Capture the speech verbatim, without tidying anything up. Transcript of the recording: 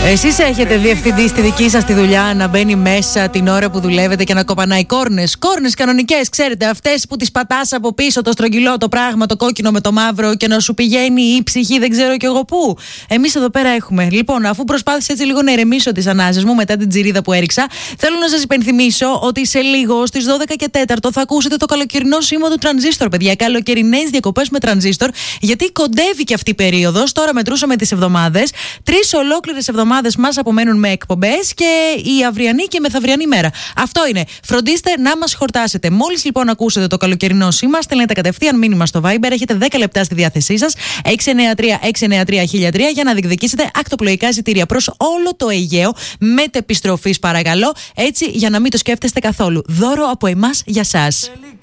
Εσείς έχετε διευθυντή στη δική σας τη δουλειά να μπαίνει μέσα την ώρα που δουλεύετε και να κοπανάει κόρνες. Κόρνες κανονικές, ξέρετε, αυτές που τις πατάς από πίσω το στρογγυλό, το πράγμα, το κόκκινο με το μαύρο και να σου πηγαίνει η ψυχή, δεν ξέρω κι εγώ πού. Εμείς εδώ πέρα έχουμε. Λοιπόν, αφού προσπάθησα έτσι λίγο να ηρεμήσω τις ανάσες μου μετά την τζιρίδα που έριξα, θέλω να σας υπενθυμίσω ότι σε λίγο στις δώδεκα και τέσσερα θα ακούσετε το καλοκαιρινό σήμα του τρανζίστορ, παιδιά. Καλοκαιρινές διακοπές με τρανζίστορ, γιατί κοντεύει και αυτή η περίοδος. Τώρα μετρούσαμε τις εβδομάδες. Τρεις ολόκληρες εβδομάδες μας απομένουν με εκπομπές και η αυριανή και μεθαυριανή μέρα. Αυτό είναι. Φροντίστε να μας χορτάσετε. Μόλις λοιπόν ακούσετε το καλοκαιρινό σήμα, στέλνετε κατευθείαν μήνυμα στο Viber. Έχετε δέκα λεπτά στη διάθεσή σας. έξι εννιά τρία έξι εννιά τρία χίλια τρία για να διεκδικήσετε ακτοπλοϊκά εισιτήρια προς όλο το Αιγαίο. Μετεπιστροφής, παρακαλώ. Έτσι, για να μην το σκέφτεστε καθόλου. Δώρο από εμάς για σας.